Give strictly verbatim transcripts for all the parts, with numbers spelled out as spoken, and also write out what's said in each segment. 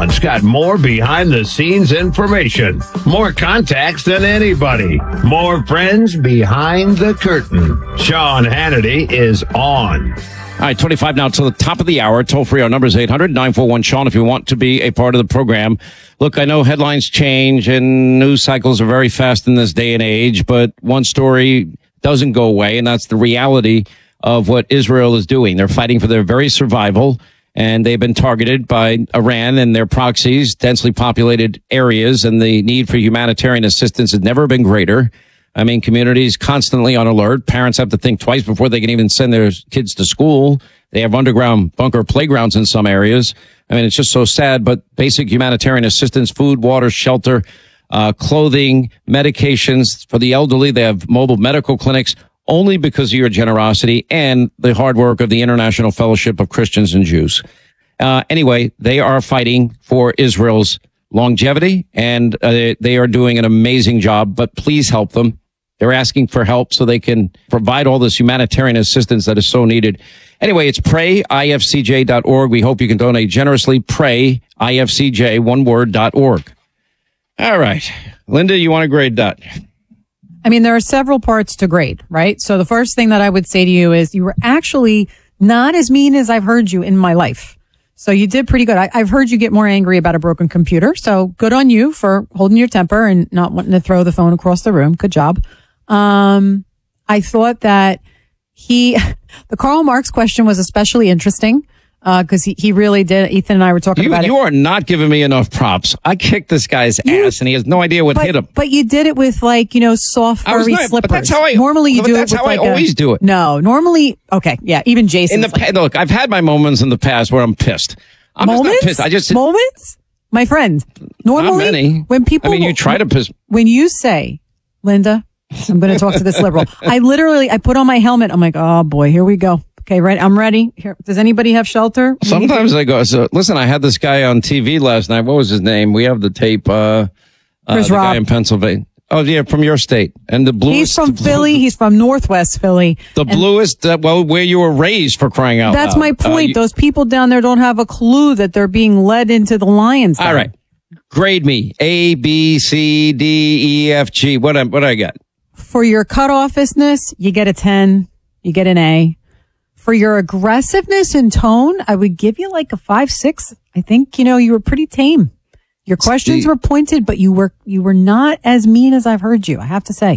Sean's got more behind-the-scenes information, more contacts than anybody, more friends behind the curtain. Sean Hannity is on. All right, twenty-five now to the top of the hour. Toll free, our number is eight hundred nine four one Sean if you want to be a part of the program. Look, I know headlines change and news cycles are very fast in this day and age, but one story doesn't go away, and that's the reality of what Israel is doing. They're fighting for their very survival, and they've been targeted by Iran and their proxies, densely populated areas, and the need for humanitarian assistance has never been greater. I mean, communities constantly on alert. Parents have to think twice before they can even send their kids to school. They have underground bunker playgrounds in some areas. I mean, it's just so sad, but basic humanitarian assistance, food, water, shelter, uh, clothing, medications for the elderly. They have mobile medical clinics only because of your generosity and the hard work of the International Fellowship of Christians and Jews. Uh, anyway, they are fighting for Israel's longevity, and uh, they are doing an amazing job, but please help them. They're asking for help so they can provide all this humanitarian assistance that is so needed. Anyway, it's pray I F C J dot org. We hope you can donate generously. pray I F C J, one word, dot org. All right. Linda, you want to grade that? I mean, there are several parts to grade, right? So the first thing that I would say to you is you were actually not as mean as I've heard you in my life. So you did pretty good. I, I've heard you get more angry about a broken computer. So good on you for holding your temper and not wanting to throw the phone across the room. Good job. Um, I thought that he, the Karl Marx question was especially interesting. Uh, cause he, he really did. Ethan and I were talking you, about you it. You are not giving me enough props. I kicked this guy's you, ass and he has no idea what but, hit him. But you did it with like, you know, soft, furry not, slippers. But that's how I, normally you do that's it with how like I always a, do it. No, normally, okay. Yeah. Even Jason. In the like, Look, I've had my moments in the past where I'm pissed. I'm moments? just not pissed. I just. Moments? My friend. Normally, not many. when people. I mean, you try to piss. When you say, Linda, I'm going to talk to this liberal. I literally, I put on my helmet. I'm like, oh boy, here we go. Okay, right. I'm ready. Here, does anybody have shelter? Sometimes I go, so listen, I had this guy on T V last night. What was his name? We have the tape, uh, uh Chris the Rock. guy in Pennsylvania. Oh, yeah, from your state. And the bluest. He's from Philly. He's from Northwest Philly. The bluest, uh, well, where you were raised, for crying out That's loud. my point. Uh, you, Those people down there don't have a clue that they're being led into the lions. All right. Grade me. A, B, C, D, E, F, G. What, what do I got? For your cutoffness, you get a ten. You get an A. For your aggressiveness and tone, I would give you like a five, six. I think, you know, you were pretty tame. Your questions were pointed, but you were, you were not as mean as I've heard you, I have to say.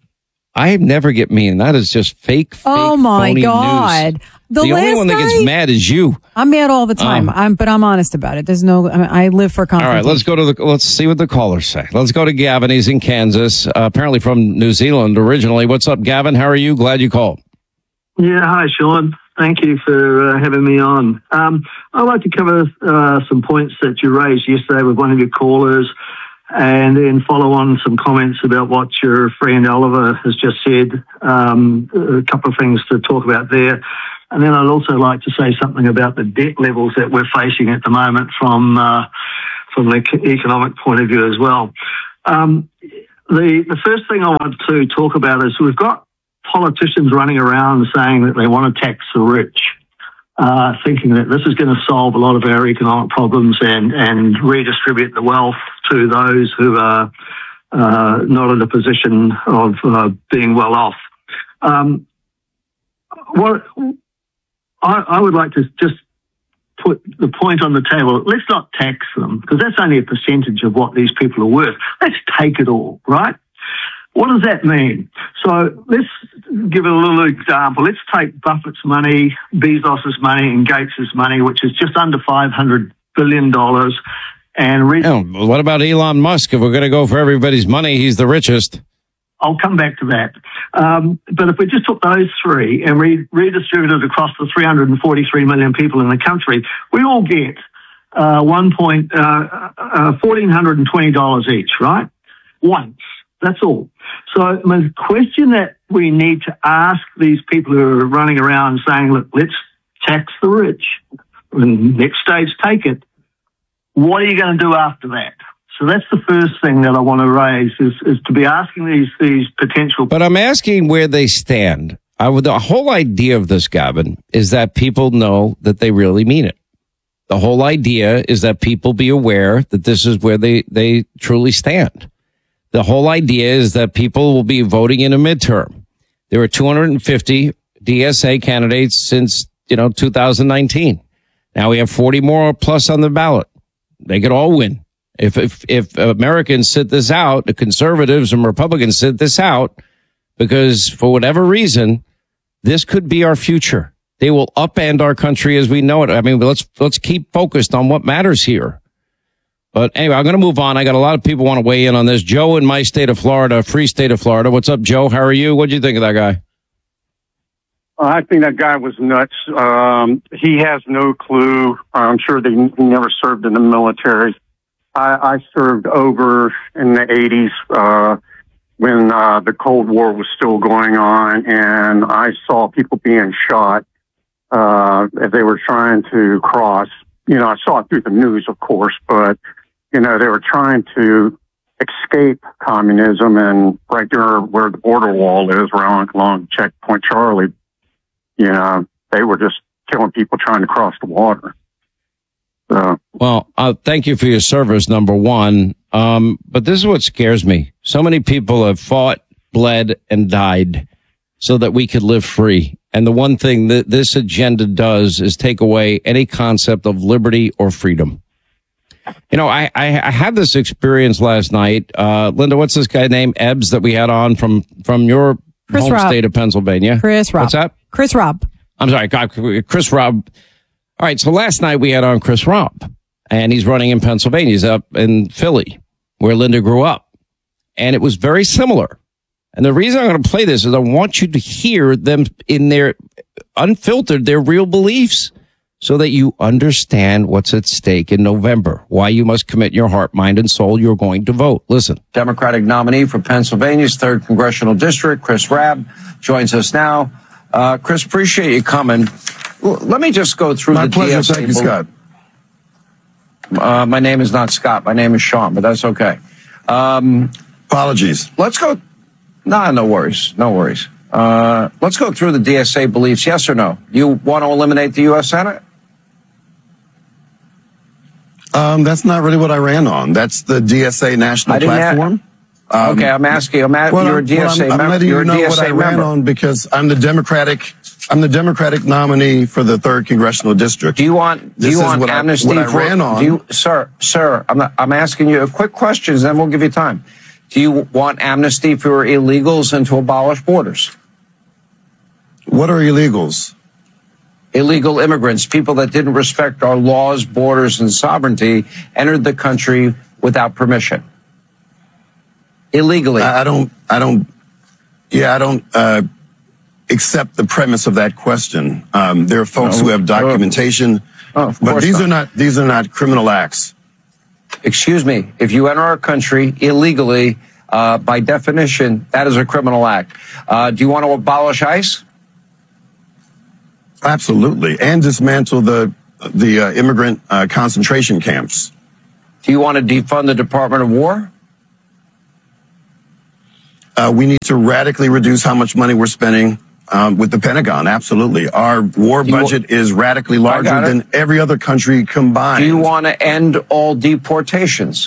I never get mean. That is just fake, fake Oh my phony God. news. The, the only one that guy, gets mad is you. I'm mad all the time. Um, I'm, but I'm honest about it. There's no, I, mean, I live for confrontation. All right, let's go to the, let's see what the callers say. Let's go to Gavin. He's in Kansas, uh, apparently from New Zealand originally. What's up, Gavin? How are you? Glad you called. Yeah, hi, Sean. Thank you for uh, having me on. Um, I'd like to cover uh, some points that you raised yesterday with one of your callers and then follow on some comments about what your friend Oliver has just said, um, a couple of things to talk about there. And then I'd also like to say something about the debt levels that we're facing at the moment from uh, from the economic point of view as well. Um, the, the first thing I want to talk about is we've got politicians running around saying that they want to tax the rich, uh, thinking that this is going to solve a lot of our economic problems and, and redistribute the wealth to those who are uh, not in a position of uh, being well off. Um, what I, I would like to just put the point on the table, let's not tax them, because that's only a percentage of what these people are worth. Let's take it all, right? What does that mean? So let's give it a little example. Let's take Buffett's money, Bezos's money, and Gates's money, which is just under five hundred billion dollars. And re- oh, what about Elon Musk? If we're going to go for everybody's money, he's the richest. I'll come back to that. Um, but if we just took those three and re- redistributed across the three hundred forty-three million people in the country, we all get uh, one point, uh, uh, one thousand four hundred twenty dollars each, right? Once. That's all. So the question that we need to ask these people who are running around saying, look, let's tax the rich, and next stage, take it. What are you going to do after that? So that's the first thing that I want to raise is, is to be asking these, these potential... But I'm asking where they stand. I would, the whole idea of this, Gavin, is that people know that they really mean it. The whole idea is that people be aware that this is where they, they truly stand. The whole idea is that people will be voting in a midterm. There were two hundred fifty D S A candidates since, you know, two thousand nineteen. Now we have forty more plus on the ballot. They could all win. If, if, if Americans sit this out, the conservatives and Republicans sit this out, because for whatever reason, this could be our future. They will upend our country as we know it. I mean, let's, let's keep focused on what matters here. But anyway, I'm going to move on. I got a lot of people want to weigh in on this. Joe in my state of Florida, free state of Florida. What's up, Joe? How are you? What do you think of that guy? I think that guy was nuts. Um, he has no clue. I'm sure they he never served in the military. I, I served over in the eighties uh, when uh, the Cold War was still going on, and I saw people being shot uh, as they were trying to cross. You know, I saw it through the news, of course, but, you know, they were trying to escape communism, and right there where the border wall is, around along Checkpoint Charlie, you know, they were just killing people trying to cross the water. So. Well, uh, thank you for your service, number one. Um, but this is what scares me. So many people have fought, bled, and died so that we could live free. And the one thing that this agenda does is take away any concept of liberty or freedom. You know, I, I, I had this experience last night. Uh, Linda, what's this guy named Ebbs that we had on from, from your Chris home Robb. state of Pennsylvania? Chris Robb. What's that? Chris Robb. I'm sorry, Chris Robb. All right, so last night we had on Chris Robb, and he's running in Pennsylvania. He's up in Philly, where Linda grew up. And it was very similar. And the reason I'm going to play this is I want you to hear them in their unfiltered, their real beliefs, so that you understand what's at stake in November, why you must commit your heart, mind, and soul you're going to vote. Listen. Democratic nominee for Pennsylvania's third Congressional District, Chris Robb, joins us now. Uh, Chris, appreciate you coming. Well, let me just go through My the pleasure. D S A. Thank you, Scott. Uh, my name is not Scott. My name is Sean, but that's okay. Um, Apologies. let's go. Nah, no worries. No worries. Uh, let's go through the D S A beliefs. Yes or no? You want to eliminate the U S Senate? Um, that's not really what I ran on. That's the D S A national I didn't platform. Um, okay, I'm asking. I'm at, well, you're a I'm, D S A well, I'm, member. I'm letting You're you a know D S what A I ran member. on because I'm the Democratic. I'm the Democratic nominee for the third congressional district. Do you want? Do This you is want what I- amnesty what I for? ran on. Do you, sir, sir, I'm not, I'm asking you a quick questions, then we'll give you time. Do you want amnesty for illegals and to abolish borders? What are illegals? Illegal immigrants, people that didn't respect our laws, borders, and sovereignty, entered the country without permission. Illegally. I, I don't. I don't. Yeah, I don't uh, accept the premise of that question. Um, there are folks No. who have documentation, Oh, of but course these not. are not. These are not criminal acts. Excuse me, if you enter our country illegally, uh, by definition, that is a criminal act. Uh, do you want to abolish ICE? Absolutely, and dismantle the the uh, immigrant uh, concentration camps. Do you want to defund the Department of War? Uh, we need to radically reduce how much money we're spending um, with the Pentagon. Absolutely, our war you budget is radically larger got it. than every other country combined. Do you want to end all deportations?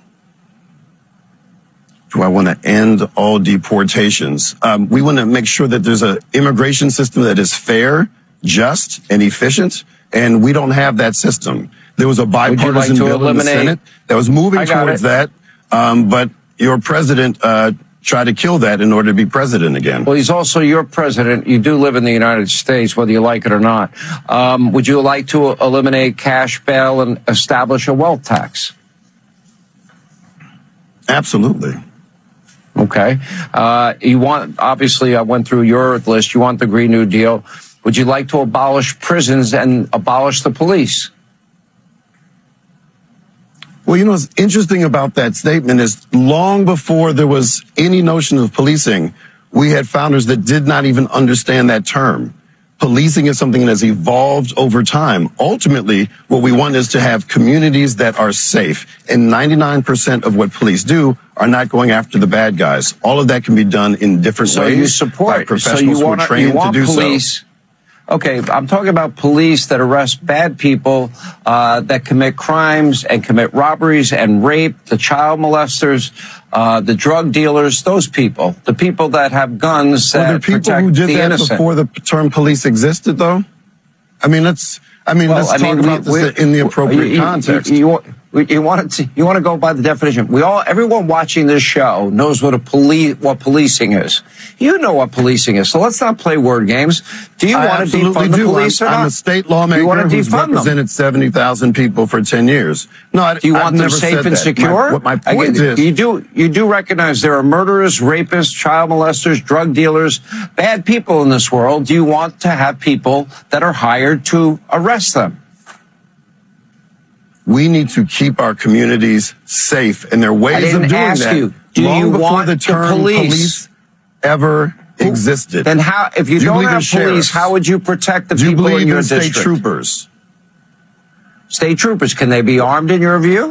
Do I want to end all deportations? Um, we want to make sure that there's an immigration system that is fair, just, and efficient, and we don't have that system. There was a bipartisan like to bill in the eliminate- Senate that was moving I got towards it. that, um, but your president uh, tried to kill that in order to be president again. Well, he's also your president. You do live in the United States, whether you like it or not. Um, would you like to eliminate cash bail and establish a wealth tax? Absolutely. Okay. Uh, you want, obviously, I went through your list. You want the Green New Deal. Would you like to abolish prisons and abolish the police? Well, you know, what's interesting about that statement is long before there was any notion of policing, we had founders that did not even understand that term. Policing is something that has evolved over time. Ultimately, what we want is to have communities that are safe. And ninety-nine percent of what police do are not going after the bad guys. All of that can be done in different So ways you by support, so professionals you who want, are trained you want to do police. so. Okay, I'm talking about police that arrest bad people, uh, that commit crimes and commit robberies and rape, the child molesters, uh, the drug dealers, those people, the people that have guns that Were there people protect who did the that innocent. before the term police existed, though? I mean, let's, I mean, Well, let's I talk mean, about we- this in the appropriate you- you- context. You, you, you want to you want to go by the definition. We all, everyone watching this show knows what a police what policing is. You know what policing is. So let's not play word games. Do you I want to absolutely defund the do. police I'm, or not? I'm a state Do you lawmaker want to who's defund them? represented seventy thousand people for ten years. No, I, Do you I've want them never safe said and that. secure? My, what my I point get- is, you do you do recognize there are murderers, rapists, child molesters, drug dealers, bad people in this world. Do you want to have people that are hired to arrest them? we need to keep our communities safe, and there are ways didn't of doing ask that you, do long you before want the the term police? police ever existed. Then how, if you Do you don't believe in have police, sheriffs? how would you protect the Do you people believe in your in state district? troopers? State troopers, can they be armed in your view?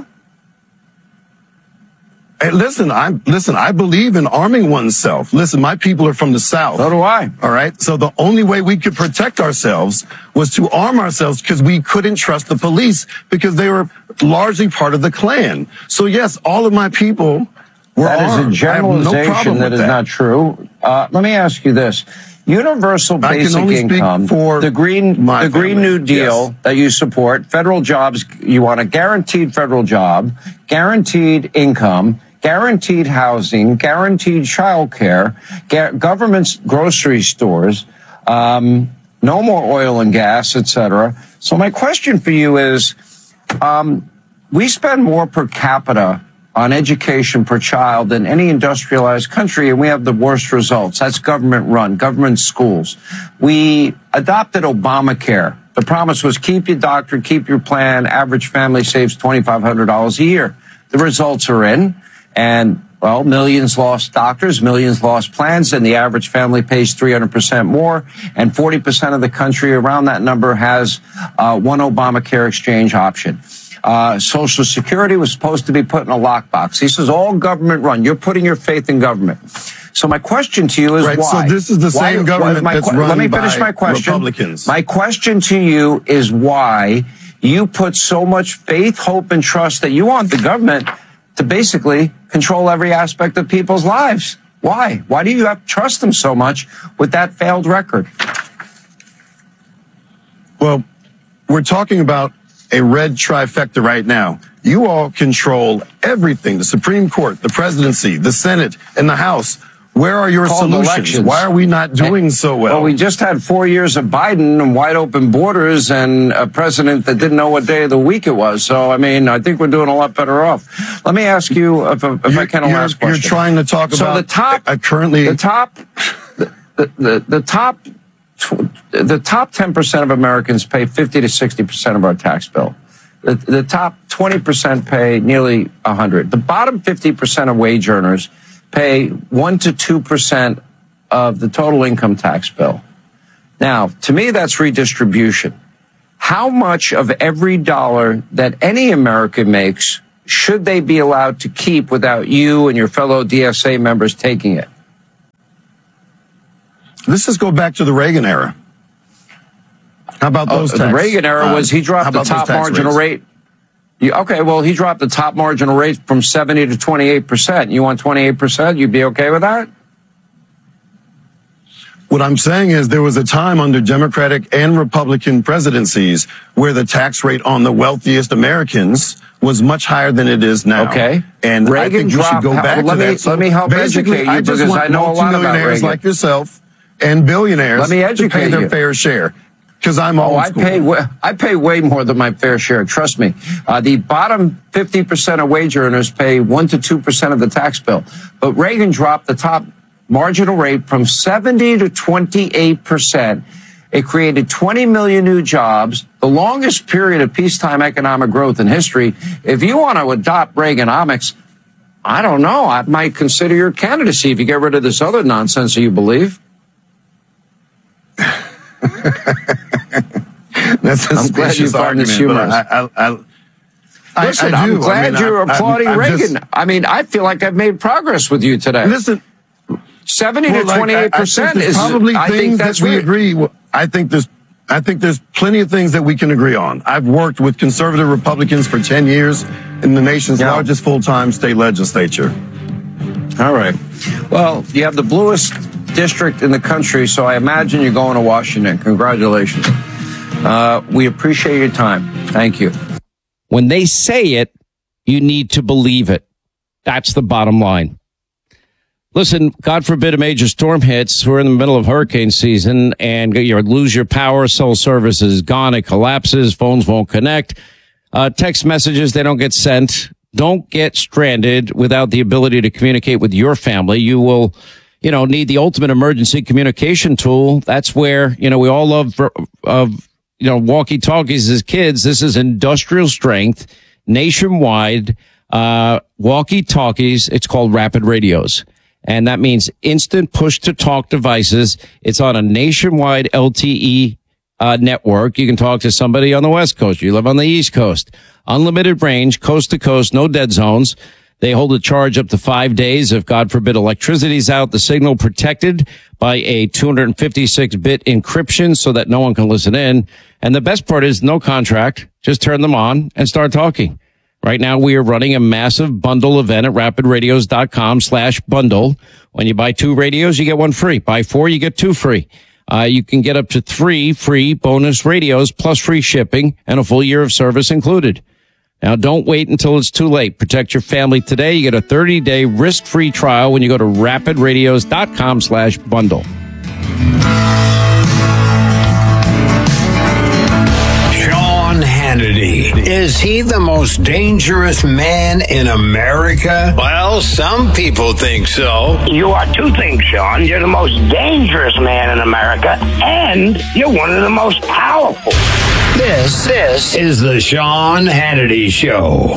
Hey, listen, I listen. I believe in arming oneself. Listen, my people are from the South. So do I. All right. So the only way we could protect ourselves was to arm ourselves because we couldn't trust the police because they were largely part of the Klan. So yes, all of my people were That is armed. a generalization I have no problem that with is not true. Uh, let me ask you this. Universal I can basic only speak income, for the green, my the Green family. New Deal Yes. that you support, federal jobs, you want a guaranteed federal job, guaranteed income, guaranteed housing, guaranteed childcare, gu- government's grocery stores, um, no more oil and gas, et cetera. So my question for you is, um, we spend more per capita on education per child than any industrialized country, and we have the worst results. That's government run, government schools. We adopted Obamacare. The promise was keep your doctor, keep your plan. Average family saves twenty-five hundred dollars a year. The results are in, and well, millions lost doctors, millions lost plans, and the average family pays three hundred percent more, and forty percent of the country around that number has uh, one Obamacare exchange option. Uh, Social Security was supposed to be put in a lockbox. This is all government run. You're putting your faith in government. So my question to you is Right, why? so this is the Why- same why- government my that's que- run Let me finish by my question. Republicans. My question to you is why you put so much faith, hope, and trust that you want the government to basically control every aspect of people's lives. Why? Why do you have to trust them so much with that failed record? Well, we're talking about a red trifecta right now. You all control everything, the Supreme Court, the presidency, the Senate, and the House. Where are your Called solutions? elections. Why are we not doing so well? Well, we just had four years of Biden and wide open borders and a president that didn't know what day of the week it was. So, I mean, I think we're doing a lot better off. Let me ask you, if, if I You're- can, a you're- last question. You're trying to talk so about the top, uh, currently the top, the, the, the, the top, tw- the top ten percent of Americans pay fifty to sixty percent of our tax bill. The, the top twenty percent pay nearly one hundred. The bottom fifty percent of wage earners pay one to two percent of the total income tax bill. Now, to me, that's redistribution. How much of every dollar that any American makes should they be allowed to keep without you and your fellow D S A members taking it? let's just go back to the Reagan era. How about those Oh, tax? the Reagan era uh, was he how dropped the about those top tax marginal rates? rate. You, okay, well, he dropped the top marginal rate from seventy to twenty-eight percent. You want twenty-eight percent? You'd be okay with that? What I'm saying is there was a time under Democratic and Republican presidencies where the tax rate on the wealthiest Americans was much higher than it is now. Okay. And Reagan I think we should dropped- go how- back let to me- that. So let me help basically, educate you I just because want I know a lot about multimillionaires Reagan. like yourself and billionaires Let me to educate pay their you. fair share. Because I'm Oh, old I school. pay, wa- I pay way more than my fair share. Trust me. Uh, the bottom fifty percent of wage earners pay one to two percent of the tax bill. But Reagan dropped the top marginal rate from seventy to twenty-eight percent. It created twenty million new jobs, the longest period of peacetime economic growth in history. If you want to adopt Reaganomics, I don't know. I might consider your candidacy if you get rid of this other nonsense that you believe. That's a I'm glad you specious find this argument, but humorous. I, I, I, Listen, I, I do. I'm glad I mean, you're I, applauding I, I'm Reagan. just- I mean, I feel like I've made progress with you today. listen, seventy well, to like, I- twenty-eight I think percent there's is probably I think things that's that we great. agree. Well, I think there's I think there's plenty of things that we can agree on. I've worked with conservative Republicans for ten years in the nation's Yeah. largest full-time state legislature. All right. Well, you have the bluest district in the country, so I imagine you're going to Washington. Congratulations. Uh, we appreciate your time. Thank you. When they say it, you need to believe it. That's the bottom line. Listen, God forbid a major storm hits. We're in the middle of hurricane season and you lose your power. Cell service is gone. It collapses. Phones won't connect. Uh, text messages, they don't get sent. Don't get stranded without the ability to communicate with your family. You will, you know, need the ultimate emergency communication tool. That's where, you know, we all love, of, you know, walkie-talkies as kids. This is industrial strength, nationwide, uh, walkie-talkies. It's called Rapid Radios. And that means instant push-to-talk devices. It's on a nationwide L T E uh, network. You can talk to somebody on the West Coast. You live on the East Coast. Unlimited range, coast to coast, no dead zones. They hold a charge up to five days. If, God forbid, electricity's out, the signal protected by a two fifty-six bit encryption so that no one can listen in. And the best part is no contract. Just turn them on and start talking. Right now, we are running a massive bundle event at rapidradios.com slash bundle. When you buy two radios, you get one free. Buy four, you get two free. Uh, you can get up to three free bonus radios plus free shipping and a full year of service included. Now, don't wait until it's too late. Protect your family today. You get a thirty day risk-free trial when you go to rapidradios.com slash bundle. Sean Hannity. Is he the most dangerous man in America? Well, some people think so. You are two things, Sean. You're the most dangerous man in America, and you're one of the most powerful. This, this is the Sean Hannity Show.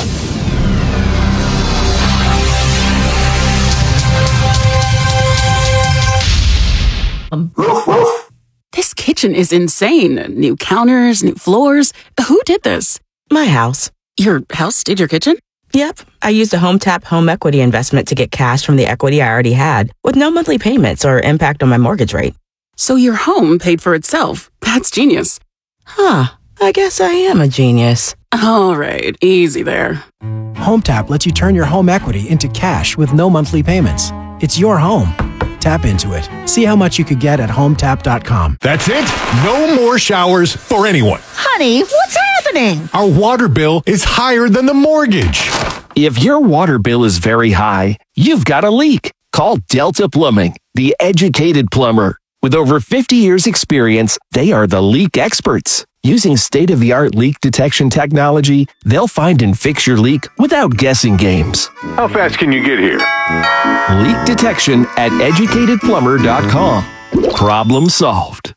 Um, this kitchen is insane. New counters, new floors. Who did this? My house. Your house did your kitchen? Yep. I used a HomeTap home equity investment to get cash from the equity I already had with no monthly payments or impact on my mortgage rate. So your home paid for itself. That's genius. Huh. I guess I am a genius. All right. Easy there. HomeTap lets you turn your home equity into cash with no monthly payments. It's your home. Tap into it. See how much you could get at home tap dot com. That's it. No more showers for anyone. Honey, what's happening? Our water bill is higher than the mortgage. If your water bill is very high, you've got a leak. Call Delta Plumbing, the educated plumber. With over fifty years experience, they are the leak experts. Using state-of-the-art leak detection technology, they'll find and fix your leak without guessing games. How fast can you get here? Leak detection at educated plumber dot com. Problem solved.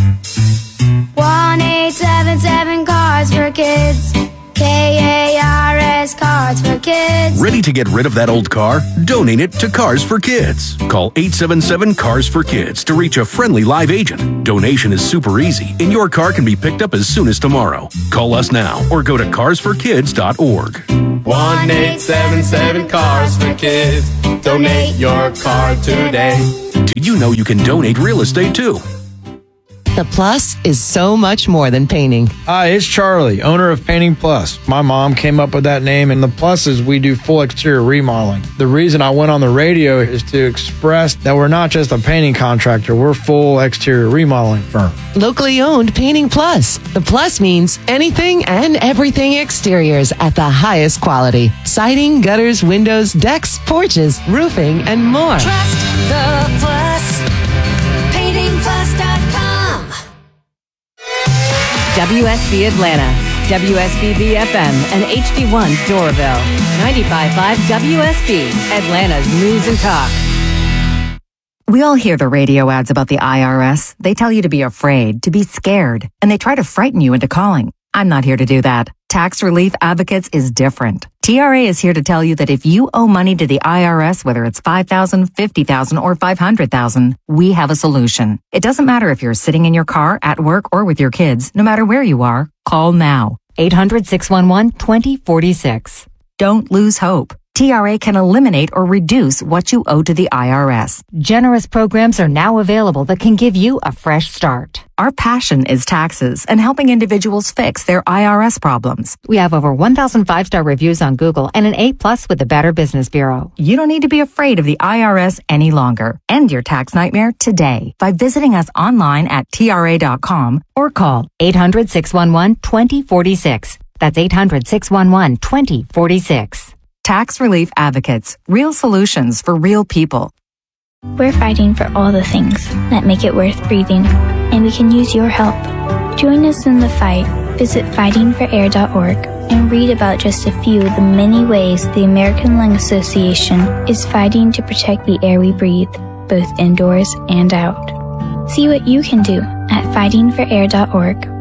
one eight seven seven Cars for Kids. K A R S Cars for Kids. Ready to get rid of that old car? Donate it to Cars for Kids. Call eight seven seven Cars for Kids to reach a friendly live agent. Donation is super easy, and your car can be picked up as soon as tomorrow. Call us now or go to cars for kids dot org. one eight seven seven Cars for Kids. Donate your car today. Did you know you can donate real estate too? The Plus is so much more than painting. Hi, it's Charlie, owner of Painting Plus. My mom came up with that name, and the Plus is we do full exterior remodeling. The reason I went on the radio is to express that we're not just a painting contractor, we're full exterior remodeling firm. Locally owned Painting Plus. The Plus means anything and everything exteriors at the highest quality. Siding, gutters, windows, decks, porches, roofing, and more. Trust the Plus. painting plus dot com. W S B Atlanta, W S B B F M, and H D one Doraville. ninety-five point five W S B, Atlanta's news and talk. We all hear the radio ads about the I R S. They tell you to be afraid, to be scared, and they try to frighten you into calling. I'm not here to do that. Tax Relief Advocates is different. T R A is here to tell you that if you owe money to the I R S, whether it's five thousand dollars, fifty thousand dollars, or five hundred thousand dollars, we have a solution. It doesn't matter if you're sitting in your car, at work, or with your kids. No matter where you are, call now. eight hundred, six one one, two zero four six. Don't lose hope. T R A can eliminate or reduce what you owe to the I R S. Generous programs are now available that can give you a fresh start. Our passion is taxes and helping individuals fix their I R S problems. We have over one thousand five-star reviews on Google and an A plus with the Better Business Bureau. You don't need to be afraid of the I R S any longer. End your tax nightmare today by visiting us online at T R A dot com or call eight hundred, six one one, two zero four six. That's eight hundred, six one one, two zero four six. Tax Relief Advocates. Real solutions for real people. We're fighting for all the things that make it worth breathing, and we can use your help. Join us in the fight. Visit fighting for air dot org and read about just a few of the many ways the American Lung Association is fighting to protect the air we breathe, both indoors and out. See what you can do at fighting for air dot org.